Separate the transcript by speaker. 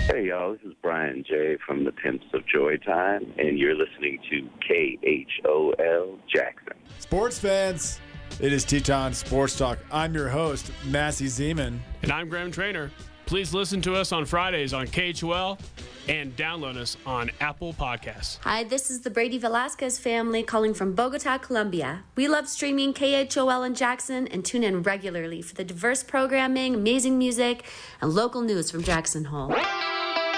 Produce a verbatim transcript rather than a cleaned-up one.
Speaker 1: Hey, y'all, this is Brian J. from the Pimps of Joy Time, and you're listening to K H O L Jackson.
Speaker 2: Sports fans, it is Teton Sports Talk. I'm your host, Massey Zeman.
Speaker 3: And I'm Graham Trainer. Please listen to us on Fridays on K H O L and download us on Apple Podcasts.
Speaker 4: Hi, this is the Brady Velasquez family calling from Bogota, Colombia. We love streaming K H O L in Jackson and tune in regularly for the diverse programming, amazing music, and local news from Jackson Hole.